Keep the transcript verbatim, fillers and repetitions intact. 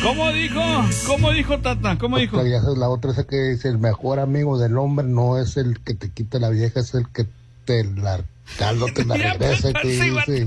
¿Cómo dijo? ¿Cómo dijo, Tata? ¿Cómo dijo? La vieja es la otra, esa que dice, el mejor amigo del hombre no es el que te quita la vieja, es el que te la, caldo te la regresa y te dice...